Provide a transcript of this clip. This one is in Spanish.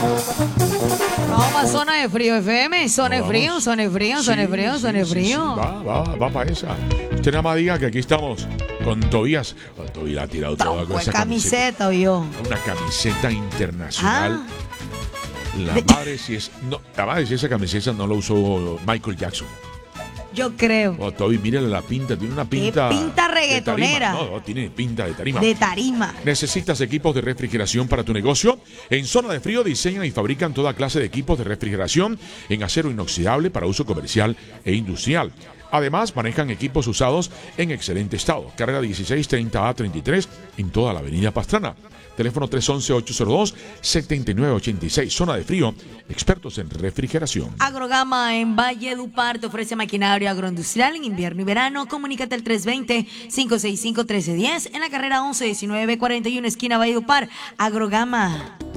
Vamos a zona de frío, FM. Zona de frío, zona de frío, Sí, zona de frío, zona de sí, frío. Va para esa. Usted nada más diga que aquí estamos con Tobías. Tobías la ha tirado toda con Pues esa camiseta, o yo. Una camiseta internacional. Ah. La madre si esa camiseta no la usó Michael Jackson. Yo creo. Oh, Toby, mírale la pinta, tiene una pinta. pinta de reggaetonera. tarima. No, tiene pinta de tarima. De tarima. ¿Necesitas equipos de refrigeración para tu negocio? En Zona de Frío diseñan y fabrican toda clase de equipos de refrigeración en acero inoxidable para uso comercial e industrial. Además, manejan equipos usados en excelente estado. Carrera 1630A33 en toda la avenida Pastrana. Teléfono 311-802-7986. Zona de Frío, expertos en refrigeración. Agrogama en Valledupar te ofrece maquinaria agroindustrial en invierno y verano. Comunícate al 320-565-1310 en la carrera 111941 esquina Valledupar. Agrogama.